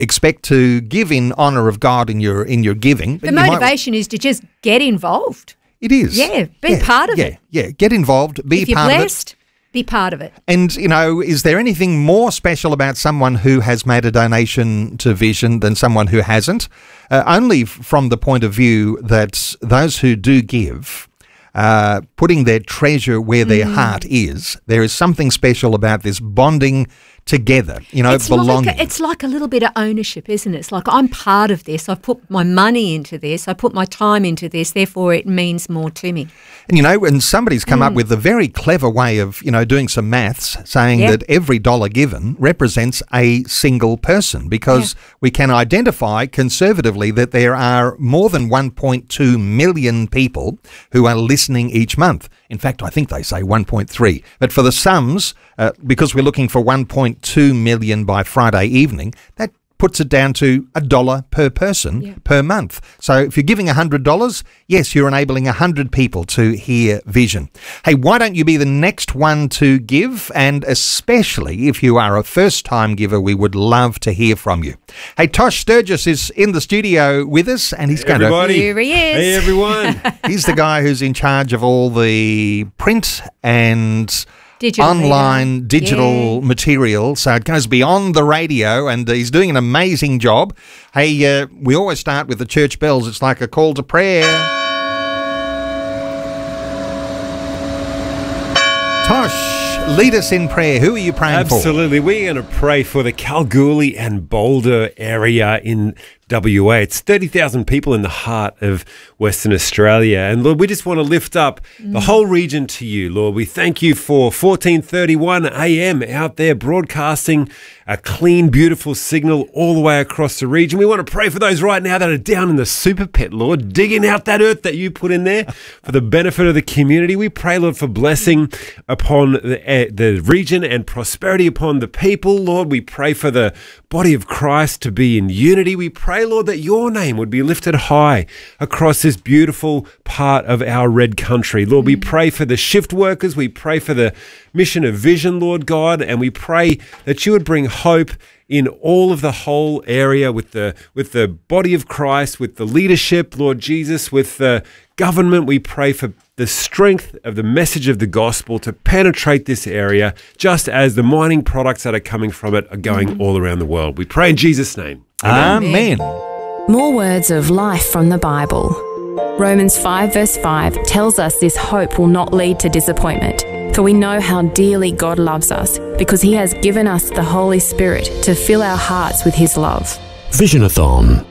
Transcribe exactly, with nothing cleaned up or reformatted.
expect to give in honour of God in your in your giving. The motivation might, is to just get involved. It is. Yeah, be yeah, part of yeah, it. Yeah, yeah. Get involved, be if you're part blessed, of it. Be part of it. And, you know, is there anything more special about someone who has made a donation to Vision than someone who hasn't? Uh, only from the point of view that those who do give, uh, putting their treasure where their mm. heart is, there is something special about this bonding together, you know, it's belonging. Like a, it's like a little bit of ownership, isn't it? It's like I'm part of this. I've put my money into this. I put my time into this. Therefore, it means more to me. And, you know, and somebody's come mm. up with a very clever way of, you know, doing some maths, saying yep. that every dollar given represents a single person, because yeah. we can identify conservatively that there are more than one point two million people who are listening each month. In fact, I think they say one point three. But for the sums, uh, because we're looking for one point two million by Friday evening, that puts it down to a dollar per person yeah. per month. So if you're giving one hundred dollars, yes, you're enabling one hundred people to hear Vision. Hey, why don't you be the next one to give? And especially if you are a first-time giver, we would love to hear from you. Hey, Tosh Sturgis is in the studio with us, and he's hey, going everybody. to... Here he is. Hey, everyone. He's the guy who's in charge of all the print and... Digital online media. digital yeah. material, so it goes beyond the radio, and he's doing an amazing job. Hey, uh, we always start with the church bells. It's like a call to prayer. Tosh, lead us in prayer. Who are you praying Absolutely. for? Absolutely. We're going to pray for the Kalgoorlie and Boulder area in W A. It's thirty thousand people in the heart of Western Australia. And Lord, we just want to lift up mm. the whole region to you, Lord. We thank you for fourteen thirty-one a m out there broadcasting a clean, beautiful signal all the way across the region. We want to pray for those right now that are down in the super pit, Lord, digging out that earth that you put in there for the benefit of the community. We pray, Lord, for blessing upon the, uh, the region and prosperity upon the people. Lord, we pray for the body of Christ to be in unity. We pray, Lord, that your name would be lifted high across this beautiful part of our red country. Lord, we pray for the shift workers. We pray for the mission of Vision, Lord God, and we pray that you would bring hope in all of the whole area with the with the body of Christ, with the leadership, Lord Jesus, with the government. We pray for the strength of the message of the gospel to penetrate this area, just as the mining products that are coming from it are going mm-hmm. all around the world. We pray in Jesus' name. Amen. Amen. More words of life from the Bible. Romans five verse five tells us this hope will not lead to disappointment, for we know how dearly God loves us, because he has given us the Holy Spirit to fill our hearts with his love. Visionathon.